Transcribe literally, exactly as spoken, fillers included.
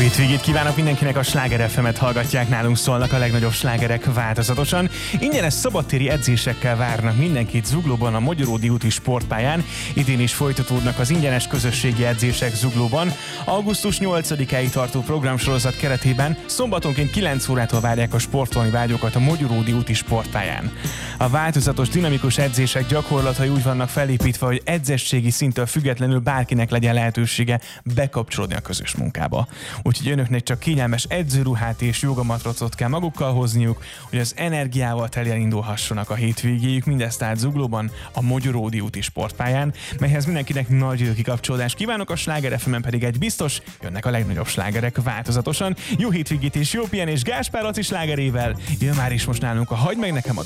hétvégét kívánok mindenkinek, a Sláger ef emet hallgatják, nálunk szólnak a legnagyobb slágerek változatosan. Ingyenes szabadtéri edzésekkel várnak mindenkit Zuglóban, a Mogyoródi úti sportpályán. Idén is folytatódnak az ingyenes közösségi edzések Zuglóban. augusztus nyolcadikáig tartó programsorozat keretében szombatonként kilenc órától várják a sportolni vágyókat a Mogyoródi úti sportpályán. A változatos, dinamikus edzések gyakorlatai úgy vannak felépítve, hogy edzettségi szinttől függetlenül bárkinek legyen lehetősége bekapcsolódni a közös munkába. Úgyhogy önöknek csak kényelmes edzőruhát és jogamatracot kell magukkal hozniuk, hogy az energiával teljen indulhassanak a hétvégéjük, mindezt át Zuglóban, a Mogyoródi úti sportpályán, melyhez mindenkinek nagy kikapcsolódást kívánok, a Sláger ef emen pedig egy biztos, jönnek a legnagyobb slágerek változatosan. Jó hétvégét és jó pihenés Gáspár Laci slágerével, jön már is most nálunk a Hagyd meg nekem a